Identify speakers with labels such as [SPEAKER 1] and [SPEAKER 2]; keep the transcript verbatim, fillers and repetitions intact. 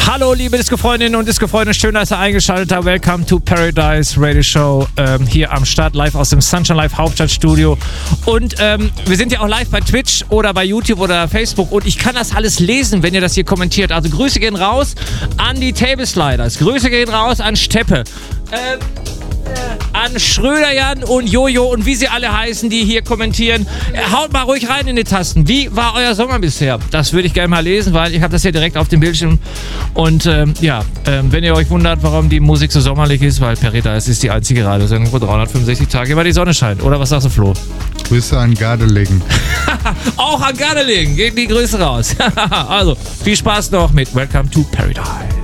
[SPEAKER 1] Hallo liebe Disco-Freundinnen und Disco-Freunde, schön, dass ihr eingeschaltet habt. Welcome to Paradise Radio Show, ähm, hier am Start, live aus dem Sunshine Live Hauptstadtstudio. Und ähm, wir sind ja auch live bei Twitch oder bei YouTube oder Facebook und ich kann das alles lesen, wenn ihr das hier kommentiert. Also Grüße gehen raus an die Table Sliders, Grüße gehen raus an Steppe. Ähm, an Schröder-Jan und Jojo und wie sie alle heißen, die hier kommentieren. Haut mal ruhig rein in die Tasten. Wie war euer Sommer bisher? Das würde ich gerne mal lesen, weil ich habe das hier direkt auf dem Bildschirm. Und ähm, ja, ähm, wenn ihr euch wundert, warum die Musik so sommerlich ist, weil Paradise ist die einzige Radiosendung, wo dreihundertfünfundsechzig Tage immer die Sonne scheint. Oder was sagst du, Flo?
[SPEAKER 2] Grüße an Gardelegen.
[SPEAKER 1] Auch an Gardelegen. Geht die Grüße raus. Also, viel Spaß noch mit Welcome to Paradise.